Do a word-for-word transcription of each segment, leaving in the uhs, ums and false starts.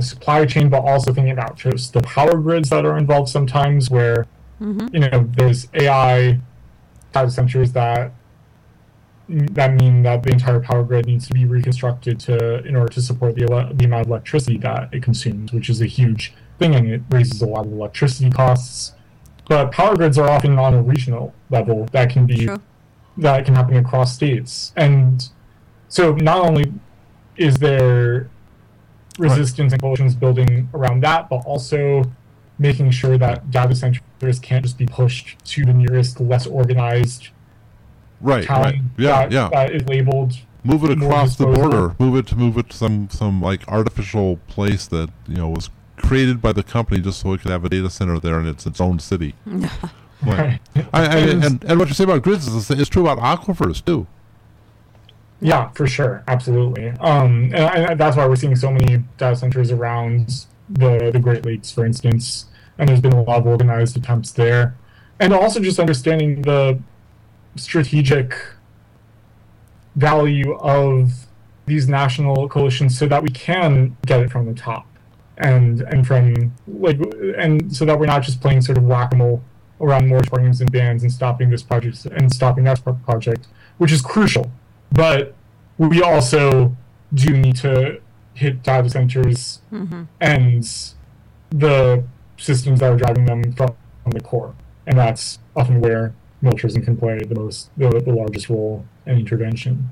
the supply chain, but also thinking about just the power grids that are involved sometimes, where mm-hmm. you know there's A I data centers that that mean that the entire power grid needs to be reconstructed to in order to support the, ele- the amount of electricity that it consumes, which is a huge thing, and it raises a lot of electricity costs. But power grids are often on a regional level that can be True. that can happen across states, and so not only is there resistance right. and coalitions building around that, but also making sure that data centers can't just be pushed to the nearest less organized right, town right. Yeah, that, yeah. that is labeled. Move it across the border. Move it to move it to some some like artificial place that you know was created by the company just so it could have a data center there and it's its own city. Right. I, I, and and what you say about grids is it's true about aquifers too. Yeah, for sure, absolutely. Um, and, and that's why we're seeing so many data centers around the the Great Lakes, for instance, and there's been a lot of organized attempts there, and also just understanding the strategic value of these national coalitions so that we can get it from the top, and and from like and so that we're not just playing sort of whack-a-mole around moratoriums and bans and stopping this project and stopping that project, which is crucial. But we also do need to hit data centers mm-hmm. and the systems that are driving them from the core, and that's often where militarism can play the most, the, the largest role in intervention.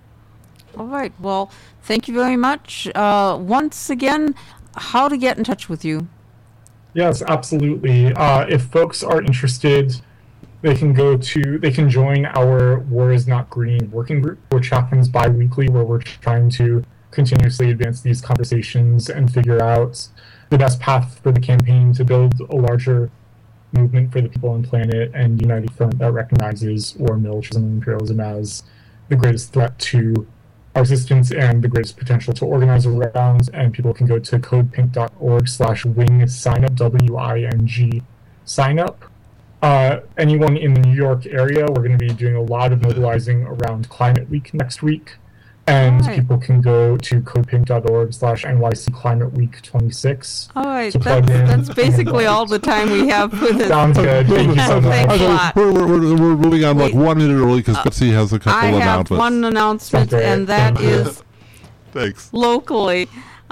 All right. Well, thank you very much. Uh, once again, how to get in touch with you? Yes, absolutely. Uh, if folks are interested, they can go to, they can join our War is Not Green working group, which happens bi-weekly, where we're trying to continuously advance these conversations and figure out the best path for the campaign to build a larger movement for the people and planet and united front that recognizes war, militarism, and imperialism as the greatest threat to our existence and the greatest potential to organize around. And people can go to codepink.org slash wing sign up, W I N G sign up. Uh, anyone in the New York area, we're going to be doing a lot of mobilizing around Climate Week next week. And right. people can go to codepink.org slash N Y C Climate Week twenty-six. All right, that's, that's basically all the time we have for this. Sounds good. Thank you so much. Thanks a lot. We're, we're, we're, we're moving on Wait, like one minute early because uh, Betsy has a couple I announcements. I have one announcement, and that is Thanks. locally.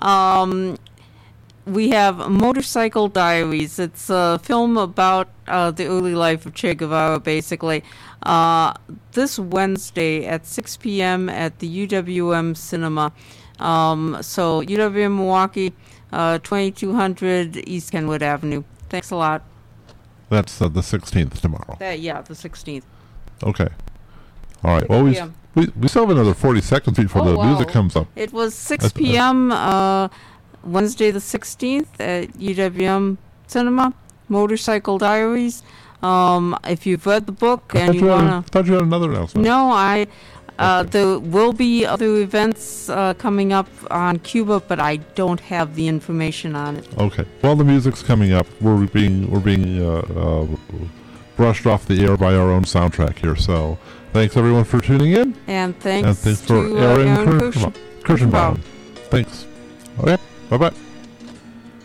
Um, we have Motorcycle Diaries. It's a film about uh, the early life of Che Guevara, basically. Uh, this Wednesday at six p.m. at the U W M Cinema. Um, so U W M Milwaukee, uh, twenty-two hundred East Kenwood Avenue. Thanks a lot. That's uh, the sixteenth tomorrow. That, yeah, the sixteenth. Okay. All right. Well, we, we, we still have another forty seconds before oh, the wow. music comes up. It was six p.m. Uh, Wednesday the sixteenth at U W M Cinema, Motorcycle Diaries. Um, if you've read the book I and you want to... I thought you had another announcement. No, I... Uh, okay. There will be other events uh, coming up on Cuba, but I don't have the information on it. Okay. Well, the music's coming up. We're being we're being uh, uh, brushed off the air by our own soundtrack here. So, thanks everyone for tuning in. And thanks, and thanks to for uh, Aaron Aaron Kirschenbaum. Kirschenbaum. Thanks. Okay. Bye bye.